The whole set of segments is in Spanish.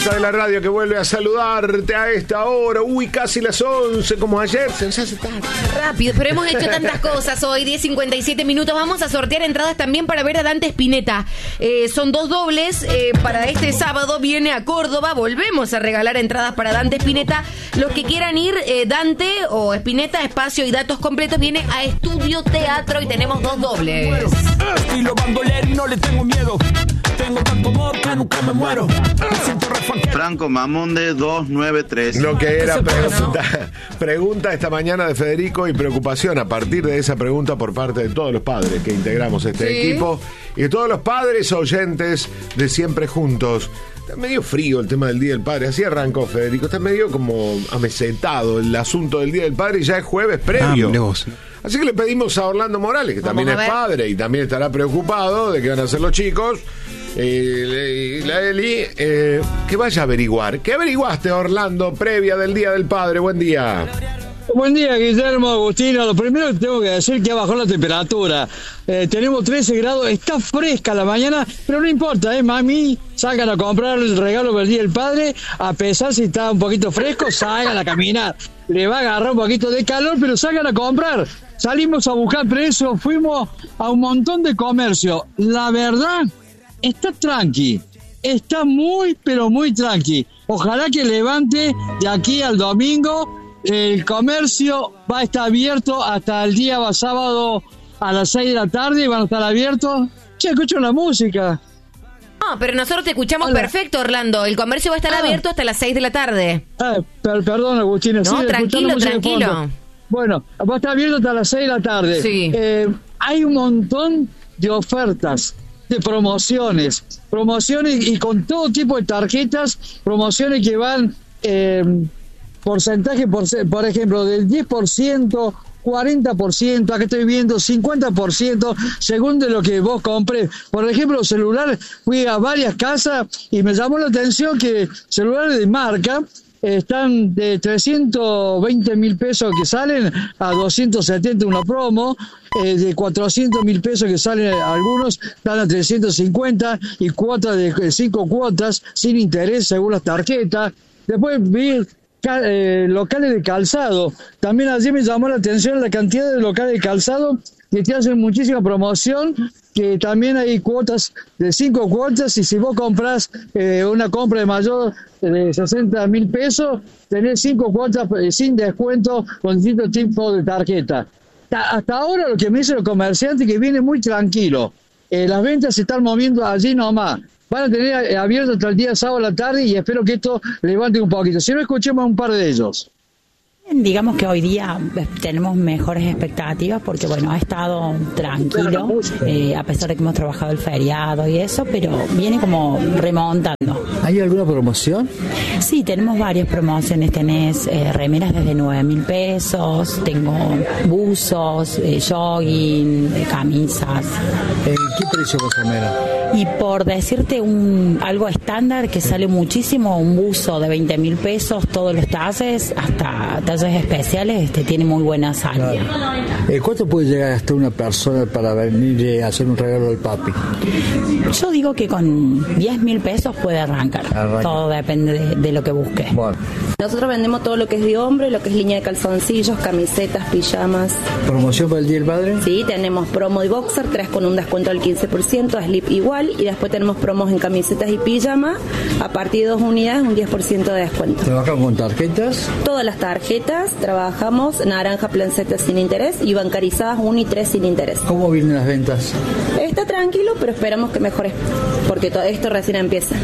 fiesta de la radio que vuelve a saludarte a esta hora. Uy, casi las 11, como ayer. Se nos hace tarde. Rápido, pero hemos hecho tantas cosas hoy. 10:57 minutos. Vamos a sortear entradas también para ver a Dante Spinetta. Son 2 dobles. Para este sábado viene a Córdoba. Volvemos a regalar entradas para Dante Spinetta. Los que quieran ir, Dante o Spinetta, espacio y datos completos, viene a Estudio Teatro y tenemos 2 dobles. Estilo bandolero y no le tengo miedo. Tengo tanto amor que nunca me muero. Franco Mamonde 293. Lo que era pregunta esta mañana de Federico y preocupación a partir de esa pregunta por parte de todos los padres que integramos este equipo y de todos los padres oyentes de Siempre Juntos. Está medio frío el tema del Día del Padre. Así arrancó Federico. Está medio como amesetado el asunto del Día del Padre y ya es jueves previo. Así que le pedimos a Orlando Morales, que también es padre y también estará preocupado de qué van a hacer los chicos. La Eli, que vaya a averiguar. ¿Qué averiguaste, Orlando, previa del Día del Padre? Buen día. Buen día, Guillermo, Agustina. Lo primero que tengo que decir que bajó la temperatura. Tenemos 13 grados, está fresca la mañana, pero no importa, mami, salgan a comprar el regalo del Día del Padre, a pesar si está un poquito fresco, salgan a caminar. Le va a agarrar un poquito de calor, pero salgan a comprar. Salimos a buscar precios, fuimos a un montón de comercio. La verdad, está tranqui, está muy, pero muy tranqui. Ojalá que levante de aquí al domingo. El comercio va a estar abierto hasta el día sábado a las 6 de la tarde, van a estar abiertos. Che, escucho la música. No, pero nosotros te escuchamos perfecto, Orlando. El comercio va a estar abierto hasta las 6 de la tarde. Perdón, Agustina. No, sí, tranquilo. Bueno, va a estar abierto hasta las 6 de la tarde. Sí. Hay un montón de ofertas, de promociones y con todo tipo de tarjetas, promociones que van... porcentaje, por ejemplo, del 10%, 40%, acá estoy viendo 50%, según de lo que vos comprés. Por ejemplo, celular, fui a varias casas y me llamó la atención que celulares de marca están de 320.000 pesos que salen a 270 una promo, de 400.000 pesos que salen algunos, están a 350 y cuotas de 5 cuotas sin interés según las tarjetas. Después vi locales de calzado. También allí me llamó la atención la cantidad de locales de calzado que te hacen muchísima promoción, que también hay cuotas de 5 cuotas y si vos compras una compra de mayor de 60.000 pesos, tenés 5 cuotas sin descuento con distintos tipos de tarjeta. Hasta ahora lo que me dice el comerciante que viene muy tranquilo. Las ventas se están moviendo allí nomás. Van a tener abierto hasta el día sábado a la tarde y espero que esto levante un poquito. Si no, escuchemos a un par de ellos. Digamos que hoy día tenemos mejores expectativas porque, bueno, ha estado tranquilo, a pesar de que hemos trabajado el feriado y eso, pero viene como remontando. ¿Hay alguna promoción? Sí, tenemos varias promociones. Tenés remeras desde 9.000 pesos, tengo buzos, jogging, camisas. ¿Qué precio por remera? Y por decirte algo estándar que sale muchísimo, un buzo de 20.000 pesos, todos los talles, hasta talles especiales, tiene muy buena salida. ¿Cuánto puede llegar hasta una persona para venir a hacer un regalo al papi? Yo digo que con 10.000 pesos puede arrancar. Todo depende de lo que busque. Bueno. Nosotros vendemos todo lo que es de hombre, lo que es línea de calzoncillos, camisetas, pijamas. ¿Promoción para el Día del Padre? Sí, tenemos promo de boxer, 3 con un descuento del 15%, slip igual, y después tenemos promos en camisetas y pijamas, a partir de 2 unidades, un 10% de descuento. ¿Trabajamos con tarjetas? Todas las tarjetas, trabajamos naranja, planceta sin interés y bancarizadas 1 y 3 sin interés. ¿Cómo vienen las ventas? Está tranquilo, pero esperamos que mejore, porque todo esto recién empieza.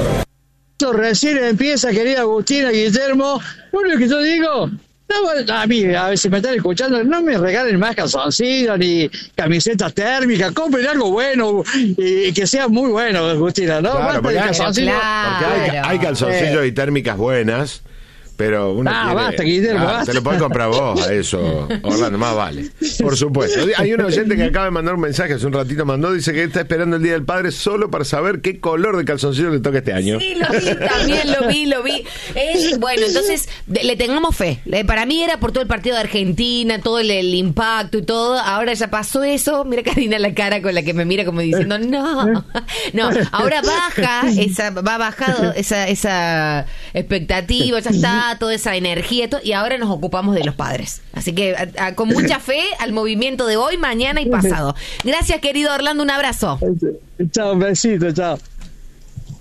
Esto recién empieza, querida Agustina, Guillermo. Lo que yo digo, no, a mí, a ver si me están escuchando, no me regalen más calzoncillos ni camisetas térmicas, compren algo bueno y que sea muy bueno, Agustina, ¿no? Claro, porque hay calzoncillos y térmicas buenas, Pero uno basta, Guillermo, basta. te lo podés comprar vos a eso, Orlando, más vale. Por supuesto. Hay un oyente que acaba de mandar un mensaje, hace un ratito mandó, dice que está esperando el Día del Padre solo para saber qué color de calzoncillo le toca este año. Sí, lo vi, también lo vi. Bueno, entonces, le tengamos fe. Para mí era por todo el partido de Argentina, todo el impacto y todo. Ahora ya pasó eso. Mira Karina la cara con la que me mira como diciendo, no, ahora va bajando esa expectativa, ya está, toda esa energía y ahora nos ocupamos de los padres. Así que con mucha fe al movimiento de hoy, mañana y pasado. Gracias, querido Orlando, un abrazo. Chao, un besito, chao.